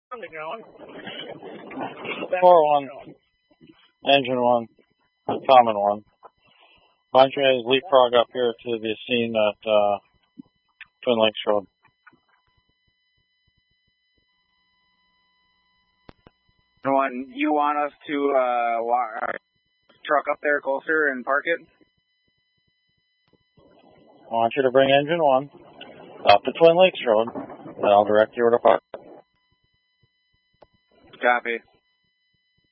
going? 4-1, engine 1, common 1. Why don't you guys leapfrog up here to the scene at Twin Lakes Road? You want us to walk our truck up there closer and park it? I want you to bring engine 1 up to Twin Lakes Road, and I'll direct you where to park. Copy.